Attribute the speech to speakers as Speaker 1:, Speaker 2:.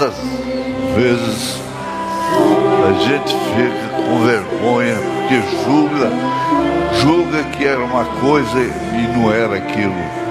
Speaker 1: quantas vezes a gente fica com vergonha porque julga que era uma coisa e não era aquilo.